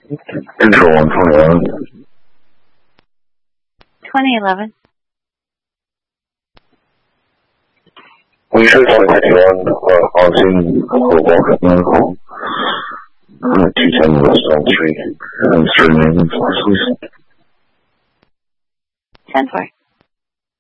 Control 121. 2011. We should 2051, on scene, Walker Medical. 210 West Elm Street, and 3 names, please. 10-4.